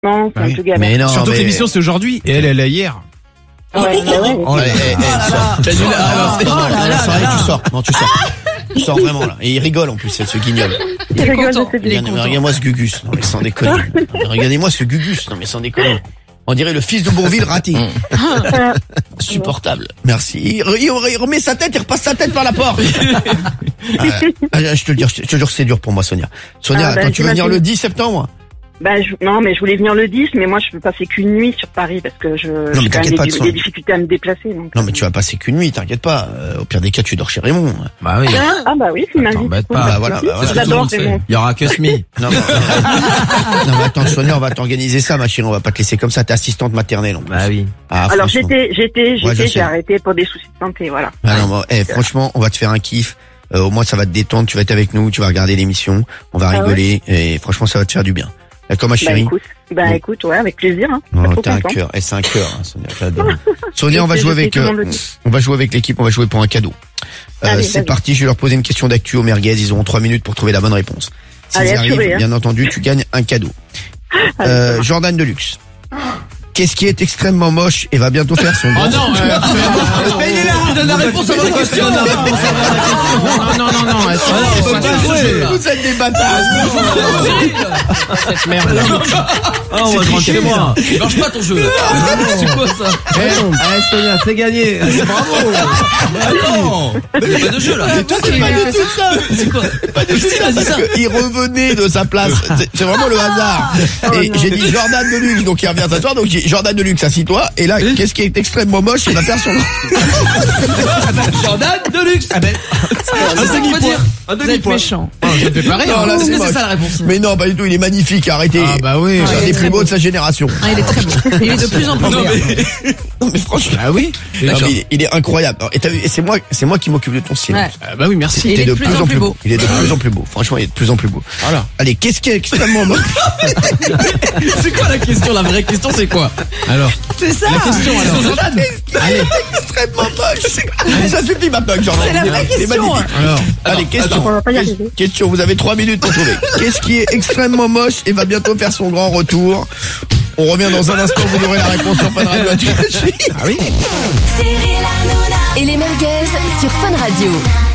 Non, c'est un peu gamin. Mais non, Surtout que mais... l'émission c'est aujourd'hui et elle est hier. Ouais, bah ouais. Oh, T'as dit là, tu sors. Non, tu sors. Tu sors vraiment là. Et il rigole en plus, ce guignol. Il rigole, content. je sais bien. Regardez-moi ce Gugus. Non mais sans déconner. Non, mais regardez-moi ce Gugus. Non mais sans déconner. On dirait le fils de Bourville raté. Insupportable. Merci. Il remet sa tête, il repasse sa tête par la porte. Je te le jure, c'est dur pour moi, Sonia. Sonia, bah, quand tu veux venir j'imagine. le 10 septembre. Bah, non, mais je voulais venir le 10, mais moi, je peux passer qu'une nuit sur Paris parce que j'ai mais quand t'inquiète même pas, de toute des difficultés à me déplacer. Donc, Non mais tu vas passer qu'une nuit, t'inquiète pas. Au pire des cas, tu dors chez Raymond. Bah oui. Ah, bah oui, c'est ma vie. T'embête Cool. pas. Bah voilà, bah voilà. J'adore Raymond. Il y aura que Smee. Non mais attends, Sonia, on va t'organiser ça, ma chérie. On va pas te laisser comme ça. T'es assistante maternelle. En plus. Bah oui. Ah, Alors, franchement. j'étais, je sais. j'ai arrêté pour des soucis de santé, voilà. Ah non, bah, franchement, on va te faire un kiff. Au moins, ça va te détendre. Tu vas être avec nous. Tu vas regarder l'émission. On va rigoler. Et franchement, ça va te faire du bien. D'accord, ma chérie? Écoute, ouais, avec plaisir, hein. Oh, Trop t'as un content. cœur. Et c'est un cœur, hein, Sonia. J'adore. Sonia, on va Je jouer sais, avec, tout le monde le dit. on va jouer avec l'équipe. On va jouer pour un cadeau. Allez, C'est vas-y. parti. Je vais leur poser une question d'actu au merguez. Ils auront 3 minutes pour trouver la bonne réponse. S'ils Allez, arrivent, assuré, hein. bien entendu, tu gagnes un cadeau. Jordan Deluxe. Qu'est-ce qui est extrêmement moche et va bientôt faire son grand... Oh non, mais il est là, il donne la réponse avant la question. Non, non, Vous êtes des bâtards. cette merde. Ah, on va rentrer chez moi. Lâche pas ton jeu. C'est quoi ça? Allez Sonia, c'est gagné. Bravo. Attends. Il y a pas de jeu là. C'est pas du tout ça. C'est quoi? Pas du tout ça, parce qu'il revenait de sa place. C'est vraiment le hasard. Et j'ai dit Jordan Deluxe, donc il revient s'asseoir, donc j'ai Jordan Deluxe, assis-toi. Et là, qu'est-ce qui est extrêmement moche, il va faire son... Jordan Deluxe. Ah ben, c'est ça qu'il faut dire. Un demi-point. méchant. Je ne fais pas rien. Non, là, Est-ce c'est que c'est moche. ça la réponse? Mais non, pas du tout, il est magnifique, arrêtez. Ah bah oui. C'est un il est des très plus beaux beau. de sa génération. Ah, il est très beau. Il est de plus en plus Non beau. mais. Non, mais franchement. Ah oui. Non, mais il est incroyable. Alors, et t'as vu, et c'est moi qui m'occupe de ton silence. Ouais. Ah bah oui, merci. Et il Il est est de plus en plus beau. Il est de plus en plus beau. Franchement, il est de plus en plus beau. Voilà. Allez, qu'est-ce qui est extrêmement moche? C'est quoi la question? La vraie question c'est quoi? Alors. C'est ça. La question alors. Jordan, allez, extrêmement moche. Ça suffit maintenant, Jordan. C'est la vraie Il est question. magnifique. Alors. Allez, question. On va pas y arriver. Question, vous avez 3 minutes pour trouver. Qu'est-ce qui est extrêmement moche et va bientôt faire son grand retour? On revient dans un instant, vous aurez la réponse sur Fun Radio. Ah oui. Et les merguez sur Fun Radio.